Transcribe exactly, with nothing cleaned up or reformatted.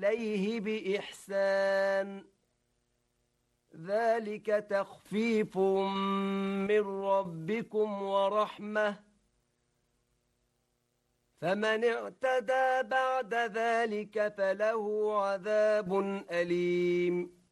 عليه بإحسان ذلك تخفيف من ربكم ورحمة فمن اعتدى بعد ذلك فله عذاب أليم